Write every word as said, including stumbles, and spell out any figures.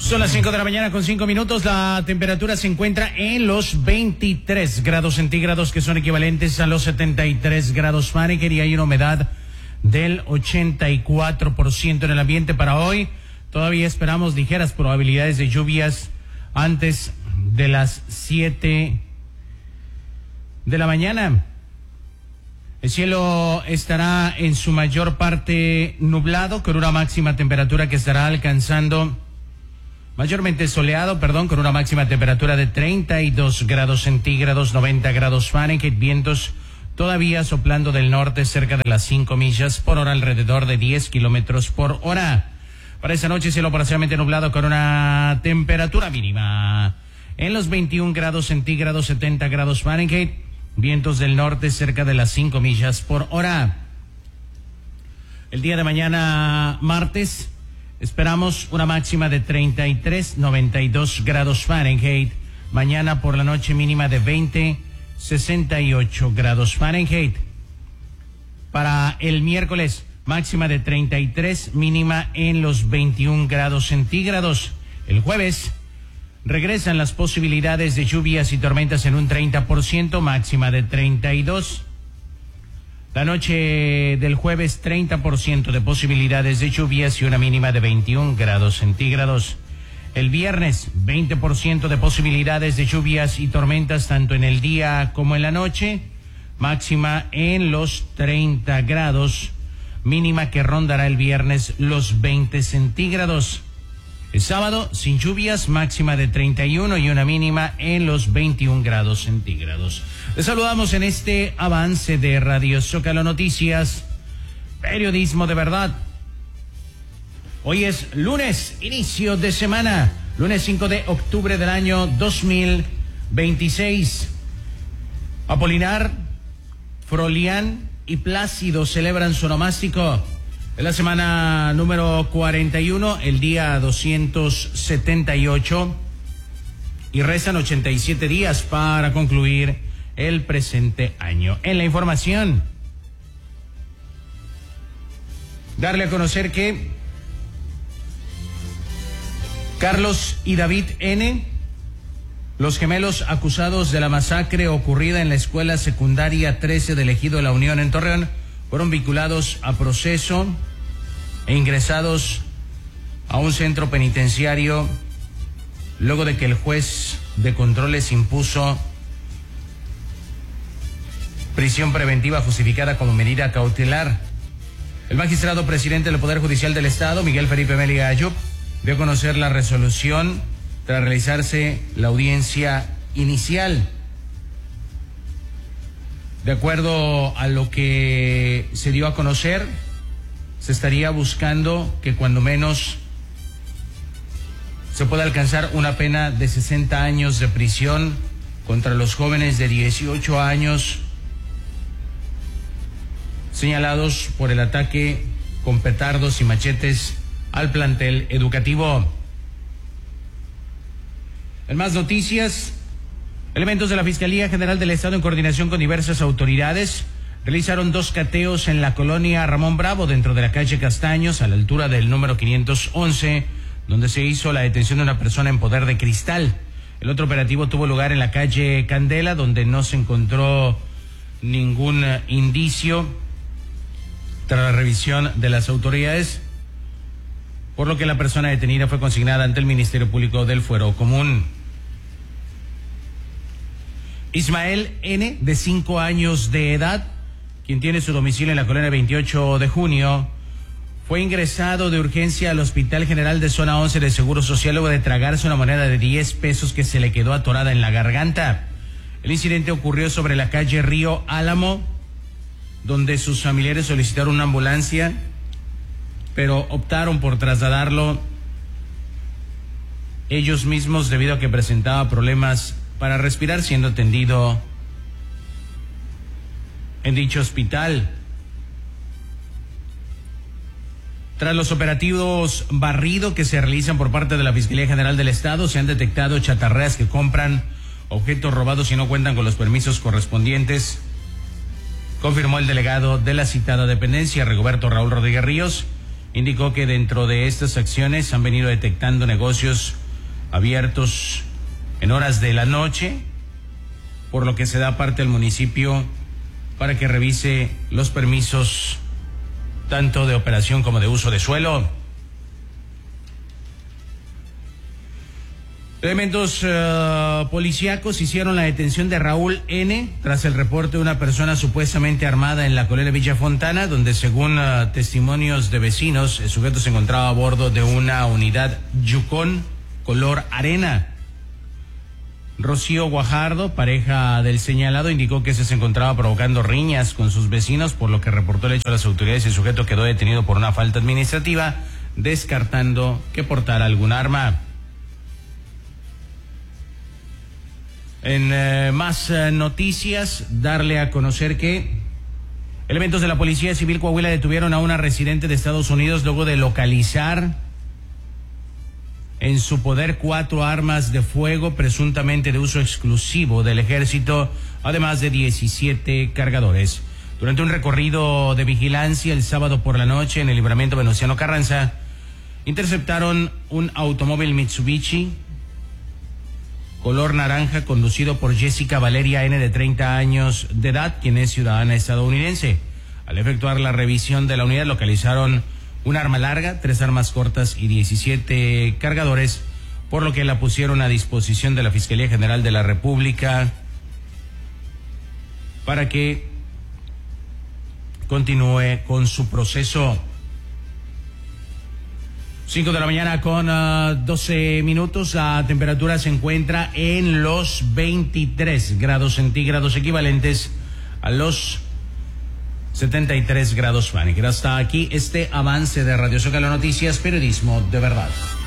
Son las cinco de la mañana con cinco minutos. La temperatura se encuentra en los veintitrés grados centígrados, que son equivalentes a los setenta y tres grados Fahrenheit, y hay una humedad del ochenta y cuatro por ciento en el ambiente para hoy. Todavía esperamos ligeras probabilidades de lluvias antes de las siete de la mañana. El cielo estará en su mayor parte nublado, con una máxima temperatura que estará alcanzando, mayormente soleado, perdón, con una máxima temperatura de treinta y dos grados centígrados, noventa grados Fahrenheit, vientos todavía soplando del norte cerca de las cinco millas por hora, alrededor de diez kilómetros por hora. Para esta noche, cielo parcialmente nublado con una temperatura mínima en los veintiún grados centígrados, setenta grados Fahrenheit, vientos del norte cerca de las cinco millas por hora. El día de mañana, martes, esperamos una máxima de treinta y tres, noventa y dos grados Fahrenheit. Mañana por la noche mínima de veinte, sesenta y ocho grados Fahrenheit. Para el miércoles, máxima de treinta y tres, mínima en los veintiún grados centígrados. El jueves, regresan las posibilidades de lluvias y tormentas en un treinta por ciento, máxima de treinta y dos. La noche del jueves, treinta por ciento de posibilidades de lluvias y una mínima de veintiún grados centígrados. El viernes, veinte por ciento de posibilidades de lluvias y tormentas tanto en el día como en la noche, máxima en los treinta grados, mínima que rondará el viernes los veinte centígrados. El sábado, sin lluvias, máxima de treinta y uno y una mínima en los veintiún grados centígrados. Les saludamos en este avance de Radio Zócalo Noticias, periodismo de verdad. Hoy es lunes, inicio de semana, lunes cinco de octubre del año dos mil veintiséis. Apolinar, Frolián y Plácido celebran su onomástico. Es la semana número cuarenta y uno, el día doscientos setenta y ocho, y restan ochenta y siete días para concluir el presente año. En la información, darle a conocer que Carlos y David N., los gemelos acusados de la masacre ocurrida en la escuela secundaria trece del Ejido de la Unión en Torreón, fueron vinculados a proceso e ingresados a un centro penitenciario luego de que el juez de controles impuso prisión preventiva justificada como medida cautelar. El magistrado presidente del Poder Judicial del Estado, Miguel Felipe Meli Ayub, dio a conocer la resolución tras realizarse la audiencia inicial. De acuerdo a lo que se dio a conocer, se estaría buscando que cuando menos se pueda alcanzar una pena de sesenta años de prisión contra los jóvenes de dieciocho años señalados por el ataque con petardos y machetes al plantel educativo. En más noticias, elementos de la Fiscalía General del Estado, en coordinación con diversas autoridades, realizaron dos cateos en la colonia Ramón Bravo, dentro de la calle Castaños, a la altura del número quinientos once, donde se hizo la detención de una persona en poder de cristal. El otro operativo tuvo lugar en la calle Candela, donde no se encontró ningún indicio tras la revisión de las autoridades, por lo que la persona detenida fue consignada ante el Ministerio Público del Fuero Común. Ismael N., de cinco años de edad, quien tiene su domicilio en la colonia veintiocho de junio, fue ingresado de urgencia al Hospital General de Zona once de Seguro Social luego de tragarse una moneda de diez pesos que se le quedó atorada en la garganta. El incidente ocurrió sobre la calle Río Álamo, donde sus familiares solicitaron una ambulancia, pero optaron por trasladarlo ellos mismos debido a que presentaba problemas para respirar, siendo atendido en dicho hospital. Tras los operativos barrido que se realizan por parte de la Fiscalía General del Estado, se han detectado chatarreras que compran objetos robados y no cuentan con los permisos correspondientes, confirmó el delegado de la citada dependencia, Rigoberto Raúl Rodríguez Ríos, indicó que dentro de estas acciones han venido detectando negocios abiertos en horas de la noche, por lo que se da parte al municipio para que revise los permisos tanto de operación como de uso de suelo. Elementos uh, policíacos hicieron la detención de Raúl N. tras el reporte de una persona supuestamente armada en la colonia Villa Fontana, donde según uh, testimonios de vecinos, el sujeto se encontraba a bordo de una unidad Yukon color arena. Rocío Guajardo, pareja del señalado, indicó que se encontraba provocando riñas con sus vecinos, por lo que reportó el hecho a las autoridades y el sujeto quedó detenido por una falta administrativa, descartando que portara algún arma. En eh, más eh, noticias, darle a conocer que elementos de la Policía Civil Coahuila detuvieron a una residente de Estados Unidos luego de localizar en su poder cuatro armas de fuego presuntamente de uso exclusivo del ejército, además de diecisiete cargadores. Durante un recorrido de vigilancia el sábado por la noche en el libramiento Venustiano Carranza, interceptaron un automóvil Mitsubishi color naranja conducido por Jessica Valeria N, de treinta años de edad, quien es ciudadana estadounidense. Al efectuar la revisión de la unidad localizaron un arma larga, tres armas cortas y diecisiete cargadores, por lo que la pusieron a disposición de la Fiscalía General de la República para que continúe con su proceso. Cinco de la mañana con uh, doce minutos, la temperatura se encuentra en los veintitrés grados centígrados, equivalentes a los setenta y tres grados Fahrenheit. Hasta aquí este avance de Radio Zócalo Noticias, periodismo de verdad.